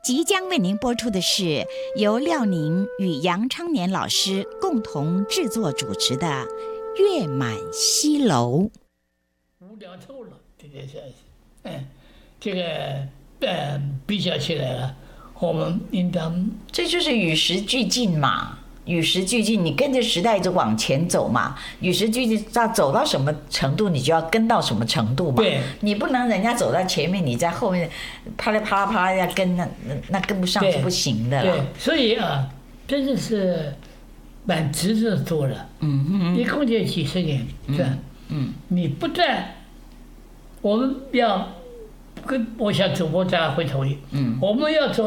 即将为您播出的是由廖宁与杨昌年老师共同制作主持的《月满西楼》。 无聊透了，这件事比较起来了，我们应当这就是与时俱进嘛。与时俱进，你跟着时代一直往前走嘛。与时俱进，走到什么程度，你就要跟到什么程度嘛。 对， 你不能人家走在前面，你在后面啪啦啪啦啪啦要跟，那跟不上是不行的了。 对，所以啊，真的是蛮值得做的。一共就几十年，是吧？你不但我们要跟，我想主播大家会同意。我们要走。